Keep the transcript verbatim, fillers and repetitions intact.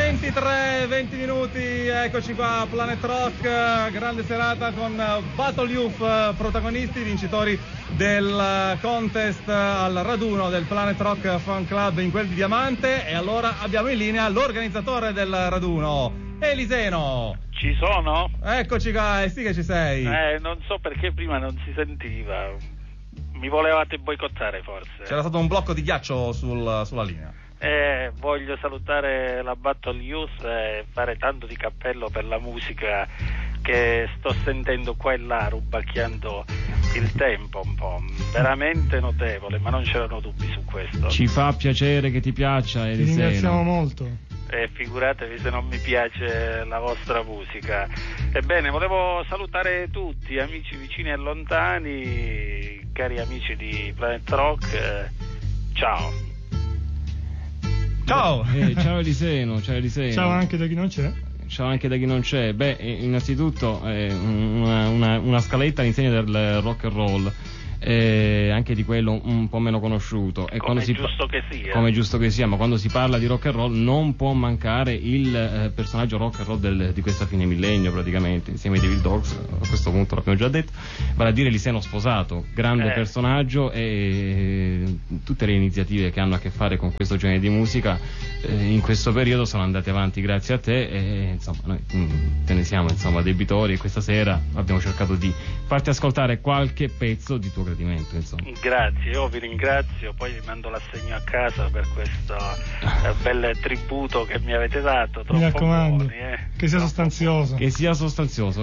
ventitré venti minuti, eccoci qua a Planet Rock, grande serata con Battle Youth, protagonisti, vincitori del contest al raduno del Planet Rock Fan Club in quel di Diamante. E allora abbiamo in linea l'organizzatore del raduno, Eliseno. Ci sono? Eccoci qua, eh sì che ci sei. Eh, non so perché prima non si sentiva. Mi volevate boicottare forse. C'era stato un blocco di ghiaccio sul, sulla linea. Eh, voglio salutare la Battle Youth e fare tanto di cappello per la musica che sto sentendo qua e là, rubacchiando il tempo un po'. Veramente notevole, ma non c'erano dubbi su questo. Ci fa piacere che ti piaccia, Ti Eliseo. ringraziamo molto. E figuratevi se non mi piace la vostra musica. Ebbene, volevo salutare tutti, amici vicini e lontani, cari amici di Planet Rock. Eh, ciao. Ciao. Eh, ciao Eliseo, ciao Eliseo. Ciao anche da chi non c'è. Ciao anche da chi non c'è. Beh, innanzitutto eh, una, una, una scaletta all'insegna del rock and roll. Eh, anche di quello un po' meno conosciuto, e come quando si giusto pa- che sia come giusto che sia, ma quando si parla di rock and roll non può mancare il eh, personaggio rock and roll del, di questa fine millennio, praticamente insieme ai Devil Dogs. A questo punto l'abbiamo già detto, vale a dire Eliseo Sposato, grande eh. personaggio, e tutte le iniziative che hanno a che fare con questo genere di musica eh, in questo periodo sono andate avanti grazie a te, e insomma noi mh, te ne siamo insomma debitori, e questa sera abbiamo cercato di farti ascoltare qualche pezzo di tuo gradimento, insomma. Grazie, io vi ringrazio, poi vi mando l'assegno a casa per questo eh, bel tributo che mi avete dato. Troppo Mi raccomando, buoni, eh. che sia sostanzioso. Che sia sostanzioso.